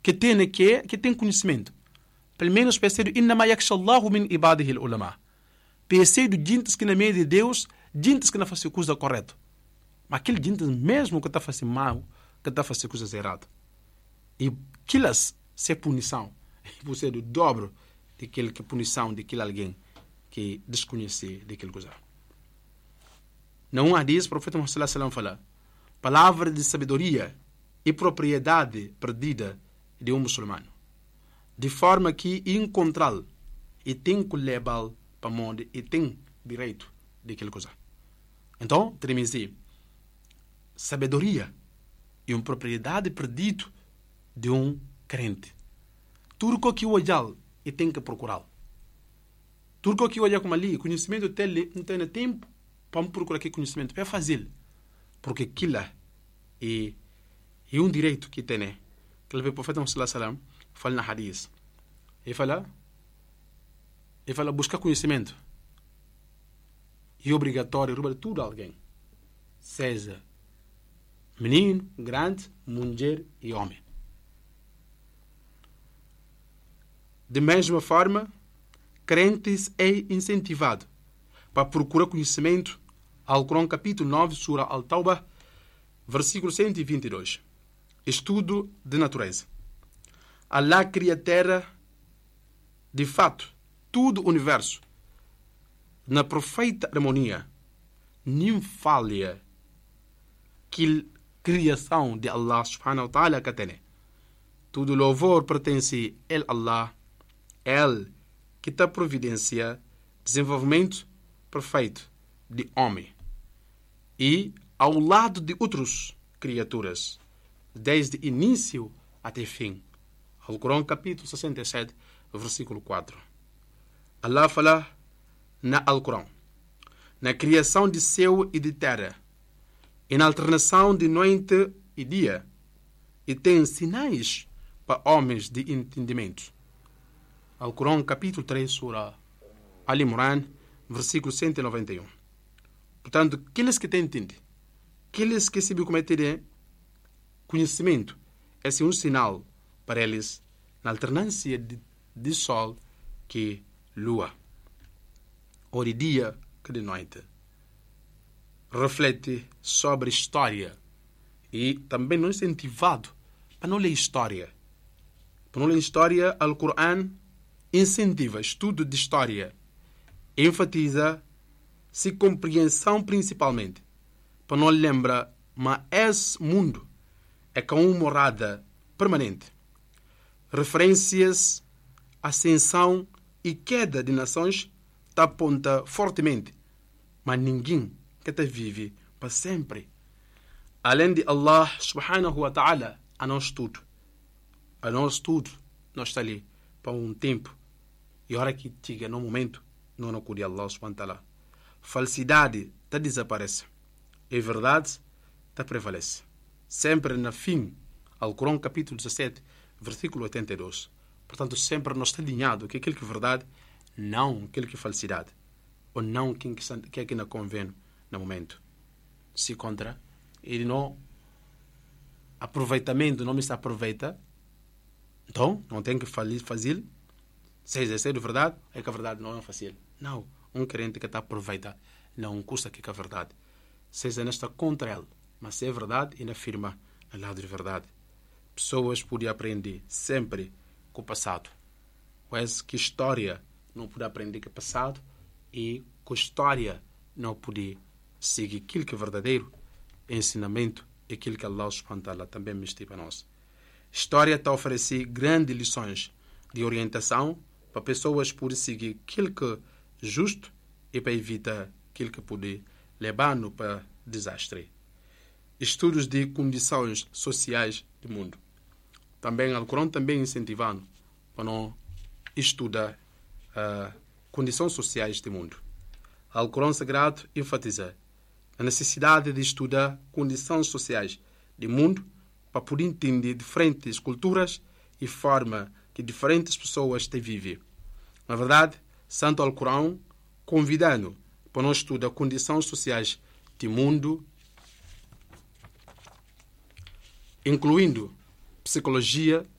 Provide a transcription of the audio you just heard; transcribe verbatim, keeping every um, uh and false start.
que tem, que, que tem conhecimento. Pelo menos pensei, innama yakshallahu min ibadihi al-ulama. Pensei do gente que na meio de Deus, gente que não faz coisa correta. Mas aquele gente mesmo que está fazendo mal, que está fazendo coisas erradas. E aquelas, se é punição, você é do dobro daquele que punição daquele alguém que desconhece daquele coisa. Não há dias, o profeta Muhammad sallallahu alaihi wasallam fala, palavra de sabedoria e propriedade perdida de um muçulmano. De forma que encontrá-lo e tem que levá-lo para o mundo e tem direito daquela coisa. Então, teremos dizer, sabedoria e uma propriedade perdida de um crente. Tudo que eu olhar e tem que procurá-lo. Tudo que eu olhar como ali, conhecimento dele, não tem tempo para procurar aquele conhecimento, para fazer. Porque aquilo é, é um direito que tem, né? Que o profeta Muhammad sallallahu alaihi wasallam fala na hadith. Ele fala, ele fala buscar conhecimento. E é obrigatório roubar tudo a alguém. Seja menino, grande, mulher e homem. De mesma forma, crentes é incentivado para procurar conhecimento. Al-Quran, capítulo nove, Sura Al-Tawbah, versículo cento e vinte e dois. Estudo de natureza. Allah cria a terra, de fato, todo o universo, na perfeita harmonia, nem falha, que criação de Allah subhanahu wa ta'ala que tem. Todo louvor pertence a Allah, Ele que está providencia desenvolvimento perfeito de homem e ao lado de outras criaturas, desde início até fim. Al-Quran, capítulo sessenta e sete, versículo quatro. Allah fala na Al-Quran, na criação de céu e de terra, e na alternação de noite e dia, e tem sinais para homens de entendimento. Al-Quran, capítulo três, Sura Al-Imran, versículo cento e noventa e um. Portanto, aqueles que têm entendido, aqueles que sabem como é ter conhecimento, esse é um sinal para eles na alternância de, de sol que lua, ou de dia que de noite. Reflete sobre história e também não é incentivado para não ler história. Para não ler história, o Coran incentiva estudo de história, enfatiza se compreensão principalmente, para não lembrar, mas esse mundo é como uma morada permanente. Referências, ascensão e queda de nações está aponta fortemente, mas ninguém que está vive para sempre. Além de Allah subhanahu wa ta'ala, a nós tudo, a nós tudo, nós está ali para um tempo, e a hora que chega no momento, não nos acude Allah subhanahu wa ta'ala. Falsidade está desaparece, e verdade está prevalece. Sempre no fim, Al-Quran, capítulo dezassete, versículo oitenta e dois. Portanto, sempre nós está alinhado que aquilo que é verdade, não aquilo que é falsidade, ou não aquilo que é que não convém no momento. Se contra, ele não aproveitamento, não me se aproveita, então não tem que fazer, se exercer a verdade, é que a verdade não é fácil. Não, um crente que está aproveita, não custa que é a verdade. Seja nesta contra ele, mas se é verdade, ele afirma ao lado de verdade. Pessoas podem aprender sempre com o passado. Mas que história não pode aprender com o passado e com a história não pode seguir aquilo que é verdadeiro ensinamento e aquilo que Allah subhanahu wa ta'ala também me para nós. História está a oferecer grandes lições de orientação para pessoas poderem seguir aquilo que é justo e para evitar aquilo que pode levar-no para desastre. Estudos de condições sociais do mundo. Também, o Corão também incentivando para não estudar uh, condições sociais do mundo. O Corão Sagrado enfatiza a necessidade de estudar condições sociais do mundo para poder entender diferentes culturas e forma que diferentes pessoas te vivem. Na verdade, Santo Alcorão convidando para não estudar condições sociais do mundo, incluindo psicologia,